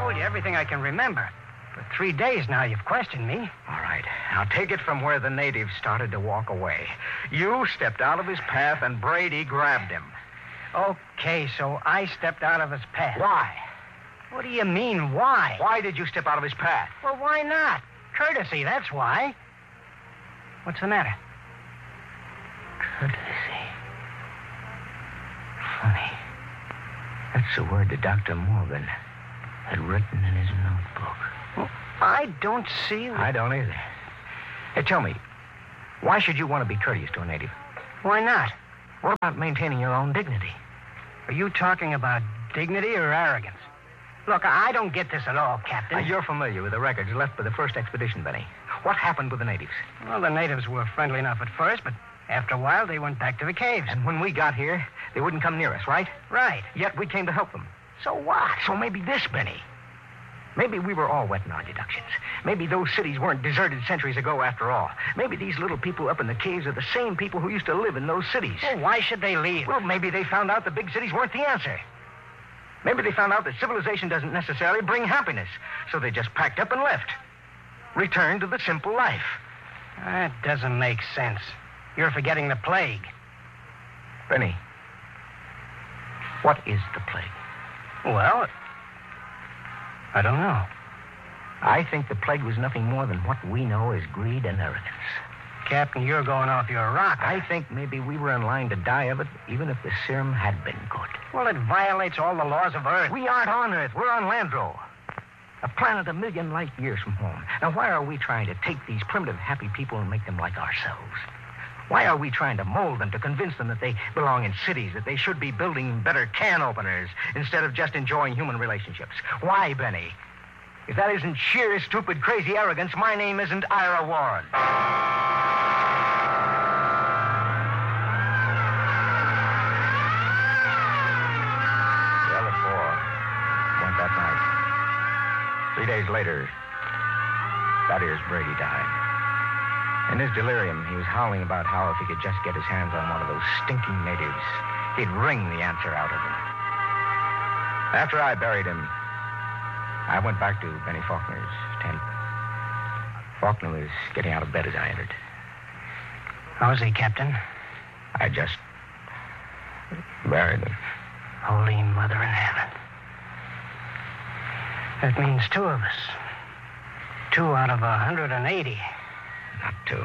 told you everything I can remember. For 3 days now you've questioned me. All right. Now take it from where the natives started to walk away. You stepped out of his path and Brady grabbed him. Okay, so I stepped out of his path. Why? What do you mean, why? Why did you step out of his path? Well, why not? Courtesy, that's why. What's the matter? Courtesy. Funny. That's the word that Dr. Morgan had written in his notebook. Well, I don't see... I don't either. Hey, tell me, why should you want to be courteous to a native? Why not? What about maintaining your own dignity? Are you talking about dignity or arrogance? Look, I don't get this at all, Captain. You're familiar with the records left by the first expedition, Benny. What happened with the natives? Well, the natives were friendly enough at first, but after a while, they went back to the caves. And when we got here, they wouldn't come near us, right? Right. Yet we came to help them. So what? So maybe this, Benny. Maybe we were all wet in our deductions. Maybe those cities weren't deserted centuries ago after all. Maybe these little people up in the caves are the same people who used to live in those cities. Well, why should they leave? Well, maybe they found out the big cities weren't the answer. Maybe they found out that civilization doesn't necessarily bring happiness. So they just packed up and left. Returned to the simple life. That doesn't make sense. You're forgetting the plague. Benny, what is the plague? Well, I don't know. I think the plague was nothing more than what we know as greed and arrogance. Captain, you're going off your rocker. I think maybe we were in line to die of it, even if the serum had been good. Well, it violates all the laws of Earth. We aren't on Earth. We're on Landro. A planet 1 million light years from home. Now, why are we trying to take these primitive, happy people and make them like ourselves? Why are we trying to mold them to convince them that they belong in cities, that they should be building better can openers instead of just enjoying human relationships? Why, Benny? If that isn't sheer, stupid, crazy arrogance, my name isn't Ira Warren. The other 4 went that night. 3 days later, that is, Brady died. In his delirium, he was howling about how if he could just get his hands on one of those stinking natives, he'd wring the answer out of them. After I buried him, I went back to Benny Faulkner's tent. Faulkner was getting out of bed as I entered. How is he, Captain? I just buried him. Holy Mother in heaven. That means 2 of us. 2 out of 180. Not 2.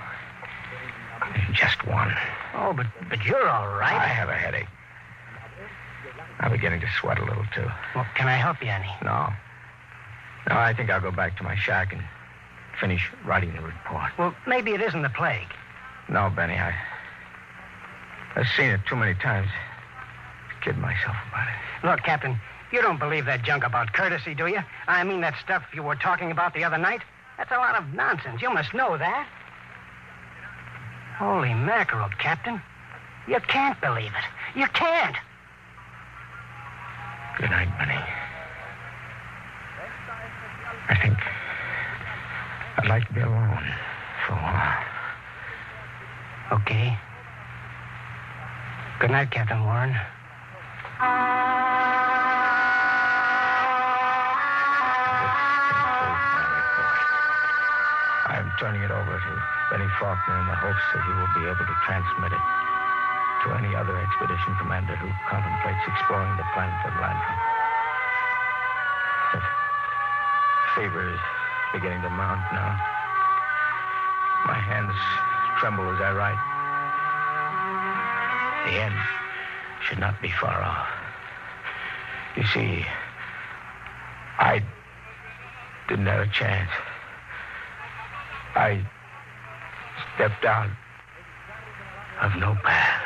Just 1. Oh, but you're all right. I have a headache. I'm beginning to sweat a little, too. Well, can I help you any? No, I think I'll go back to my shack and finish writing the report. Well, maybe it isn't the plague. No, Benny, I've seen it too many times to kid myself about it. Look, Captain, you don't believe that junk about courtesy, do you? I mean that stuff you were talking about the other night? That's a lot of nonsense. You must know that. Holy mackerel, Captain. You can't believe it. You can't. Good night, Benny. I think I'd like to be alone for a while. Okay. Good night, Captain Warren. I'm turning it over to Benny Faulkner in the hopes that he will be able to transmit it to any other expedition commander who contemplates exploring the planet of Landro. The fever is beginning to mount now. My hands tremble as I write. The end should not be far off. You see, I didn't have a chance. I stepped out of no path.